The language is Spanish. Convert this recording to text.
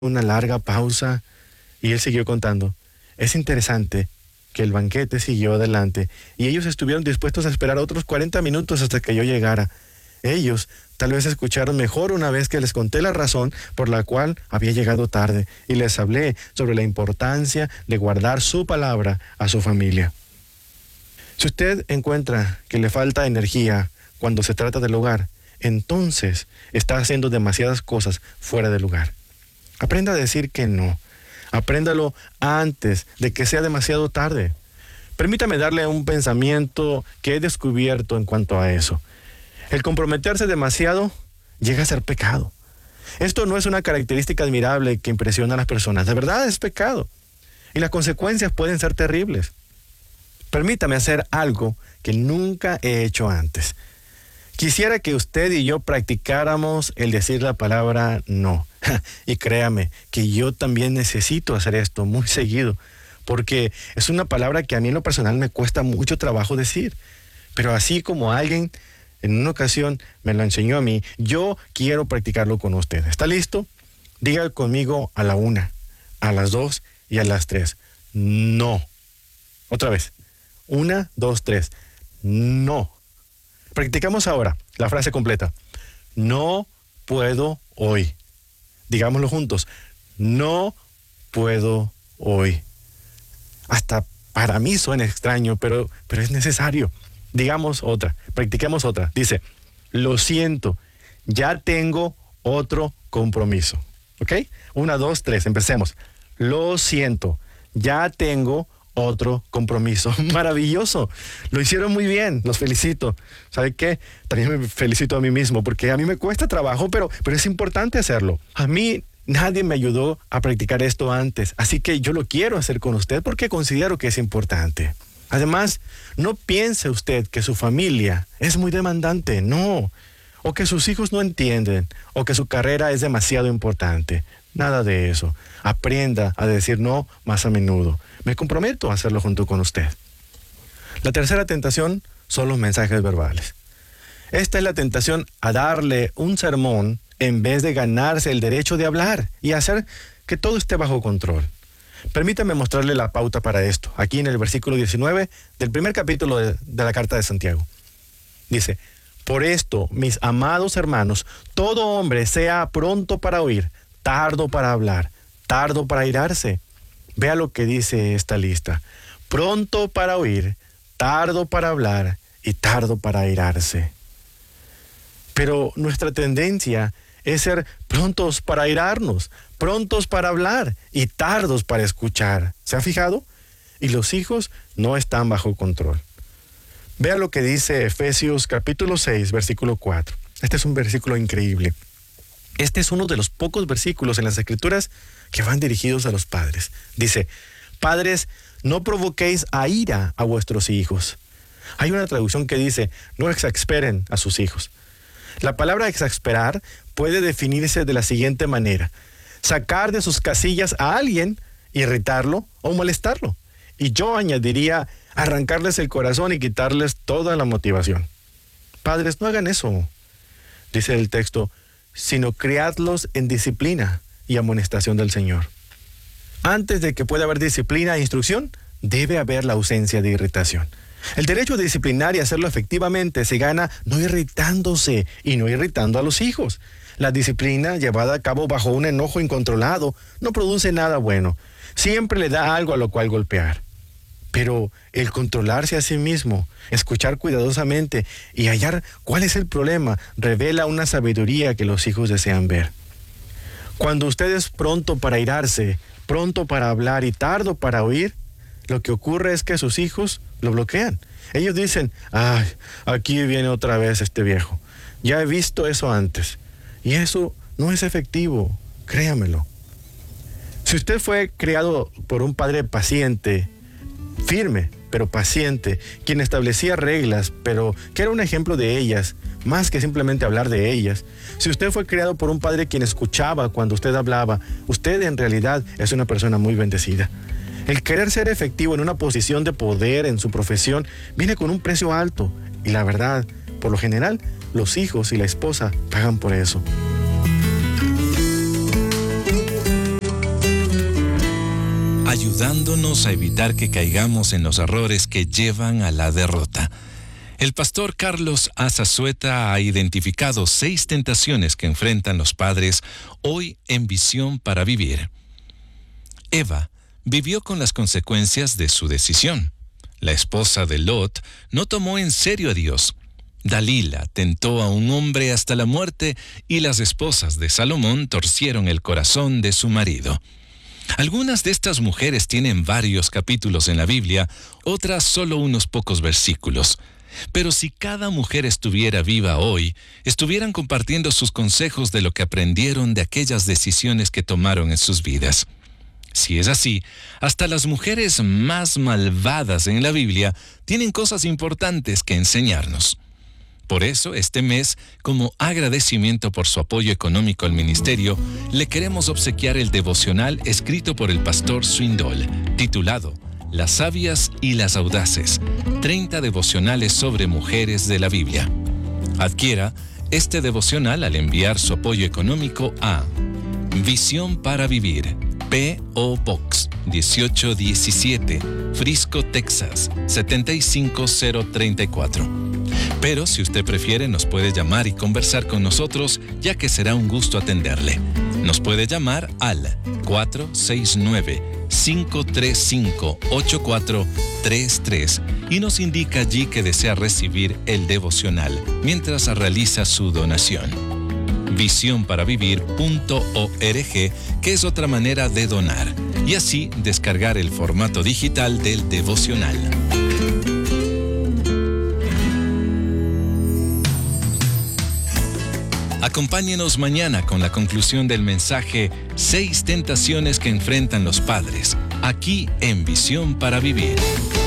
una larga pausa y él siguió contando. Es interesante que el banquete siguió adelante y ellos estuvieron dispuestos a esperar otros 40 minutos hasta que yo llegara. Ellos tal vez escucharon mejor una vez que les conté la razón por la cual había llegado tarde y les hablé sobre la importancia de guardar su palabra a su familia. Si usted encuentra que le falta energía cuando se trata del hogar, entonces está haciendo demasiadas cosas fuera del lugar. Aprenda a decir que no. Apréndalo antes de que sea demasiado tarde. Permítame darle un pensamiento que he descubierto en cuanto a eso. El comprometerse demasiado llega a ser pecado. Esto no es una característica admirable que impresiona a las personas. De verdad es pecado. Y las consecuencias pueden ser terribles. Permítame hacer algo que nunca he hecho antes. Quisiera que usted y yo practicáramos el decir la palabra no. Y créame que yo también necesito hacer esto muy seguido, porque es una palabra que a mí en lo personal me cuesta mucho trabajo decir. Pero así como alguien en una ocasión me lo enseñó a mí, yo quiero practicarlo con usted. ¿Está listo? Diga conmigo a la 1, a las 2 y a las 3. No. Otra vez. 1, 2, 3. No. Practicamos ahora la frase completa. No puedo hoy. Digámoslo juntos. No puedo hoy. Hasta para mí suena extraño, pero es necesario. Digamos otra. Practiquemos otra. Dice, lo siento, ya tengo otro compromiso. ¿Ok? 1, 2, 3. Empecemos. Lo siento, ya tengo otro compromiso. Maravilloso. Lo hicieron muy bien. Los felicito. ¿Sabe qué? También me felicito a mí mismo porque a mí me cuesta trabajo, pero es importante hacerlo. A mí nadie me ayudó a practicar esto antes, así que yo lo quiero hacer con usted porque considero que es importante. Además, no piense usted que su familia es muy demandante, no. O que sus hijos no entienden, o que su carrera es demasiado importante. Nada de eso. Aprenda a decir no más a menudo. Me comprometo a hacerlo junto con usted. La tercera tentación son los mensajes verbales. Esta es la tentación a darle un sermón en vez de ganarse el derecho de hablar y hacer que todo esté bajo control. Permítame mostrarle la pauta para esto, aquí en el versículo 19 del primer capítulo de la carta de Santiago. Dice, por esto, mis amados hermanos, todo hombre sea pronto para oír, tardo para hablar, tardo para airarse. Vea lo que dice esta lista. Pronto para oír, tardo para hablar y tardo para airarse. Pero nuestra tendencia es ser prontos para airarnos, prontos para hablar y tardos para escuchar. ¿Se ha fijado? Y los hijos no están bajo control. Vea lo que dice Efesios capítulo 6, versículo 4. Este es un versículo increíble. Este es uno de los pocos versículos en las Escrituras que van dirigidos a los padres. Dice, padres, no provoquéis a ira a vuestros hijos. Hay una traducción que dice, no exasperen a sus hijos. La palabra exasperar puede definirse de la siguiente manera. Sacar de sus casillas a alguien, irritarlo o molestarlo. Y yo añadiría arrancarles el corazón y quitarles toda la motivación. Padres, no hagan eso. Dice el texto, sino criadlos en disciplina y amonestación del Señor. Antes de que pueda haber disciplina e instrucción, debe haber la ausencia de irritación. El derecho de disciplinar y hacerlo efectivamente se gana no irritándose y no irritando a los hijos. La disciplina llevada a cabo bajo un enojo incontrolado no produce nada bueno. Siempre le da algo a lo cual golpear. Pero el controlarse a sí mismo, escuchar cuidadosamente y hallar cuál es el problema, revela una sabiduría que los hijos desean ver. Cuando usted es pronto para airarse, pronto para hablar y tardo para oír, lo que ocurre es que sus hijos lo bloquean. Ellos dicen, ay, aquí viene otra vez este viejo. Ya he visto eso antes. Y eso no es efectivo, créamelo. Si usted fue criado por un padre paciente, firme, pero paciente, quien establecía reglas, pero que era un ejemplo de ellas, más que simplemente hablar de ellas. Si usted fue criado por un padre quien escuchaba cuando usted hablaba, usted en realidad es una persona muy bendecida. El querer ser efectivo en una posición de poder en su profesión viene con un precio alto. Y la verdad, por lo general, los hijos y la esposa pagan por eso. ayudándonos a evitar que caigamos en los errores que llevan a la derrota. El pastor Carlos Azazueta ha identificado 6 tentaciones que enfrentan los padres hoy en Visión para Vivir. Eva vivió con las consecuencias de su decisión. La esposa de Lot no tomó en serio a Dios. Dalila tentó a un hombre hasta la muerte y las esposas de Salomón torcieron el corazón de su marido. Algunas de estas mujeres tienen varios capítulos en la Biblia, otras solo unos pocos versículos. Pero si cada mujer estuviera viva hoy, estuvieran compartiendo sus consejos de lo que aprendieron de aquellas decisiones que tomaron en sus vidas. Si es así, hasta las mujeres más malvadas en la Biblia tienen cosas importantes que enseñarnos. Por eso, este mes, como agradecimiento por su apoyo económico al ministerio, le queremos obsequiar el devocional escrito por el pastor Swindoll, titulado Las sabias y las audaces, 30 devocionales sobre mujeres de la Biblia. Adquiera este devocional al enviar su apoyo económico a Visión para Vivir, P.O. Box 1817, Frisco, Texas 75034. Pero si usted prefiere, nos puede llamar y conversar con nosotros, ya que será un gusto atenderle. Nos puede llamar al 469-535-8433 y nos indica allí que desea recibir el devocional mientras realiza su donación. Visionparavivir.org, que es otra manera de donar, y así descargar el formato digital del devocional. Acompáñenos mañana con la conclusión del mensaje 6 tentaciones que enfrentan los padres, aquí en Visión para Vivir.